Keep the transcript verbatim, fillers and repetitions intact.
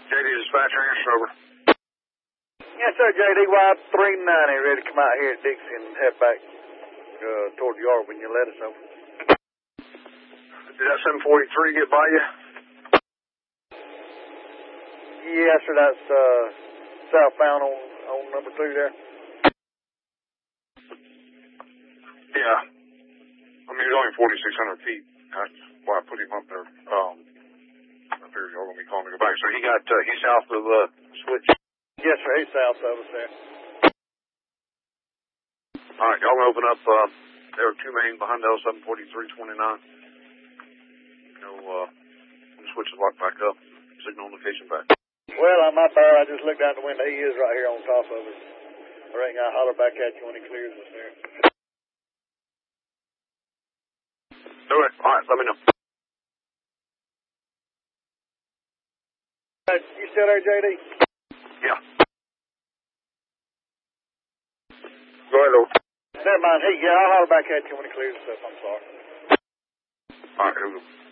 J D dispatcher, answer over. Yes, sir, J D. Y three ninety, ready to come out here at Dixie and head back uh, toward the yard when you let us over. Did that seven forty-three get by you? Yes, sir, that's uh, southbound on, on number two there. Yeah. I mean, he's only forty-six hundred feet. That's why I put him up there. Um, I figured y'all going to be calling to go back. So he got, uh, he's south of the uh, switch. Yes, sir, he's south of us there. All right, y'all open up. Uh, there are two main behind L seven forty-three twenty-nine. You know, uh, the switch is locked back up. Signal indication back. Well, I'm up there. I just looked out the window. He is right here on top of us. I reckon I'll holler back at you when he clears us there. Do it. All right, let me know. Hey, you still there, J D? Yeah. Go ahead, over. Never mind. Hey, yeah, I'll holler back at you when he clears us up. I'm sorry. All right, here we go.